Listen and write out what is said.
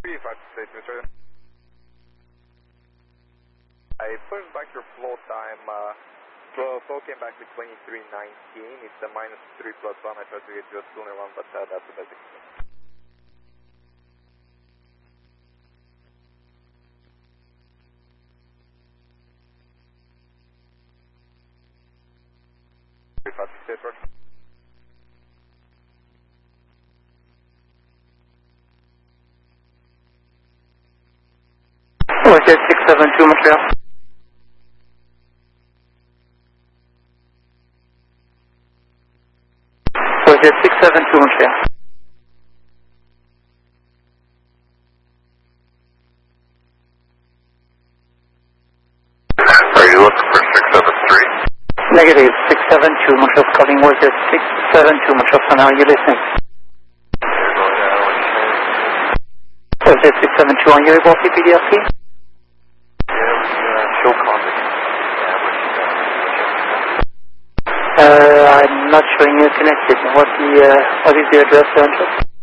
3568, Mr. I pushed back your flow time. Flow came back to 2319. It's a -3 plus 1. I tried to get you a sooner one, but that's the basic. Roger, 672 Montreal. Roger, 672 Montreal. Are you looking for 673? Negative, 672 Montreal calling. Roger, 672 Montreal. So now you're listening. Roger, 672. Are you able to PDLC? Show contact. I'm not showing you connected. What is the address, Angel?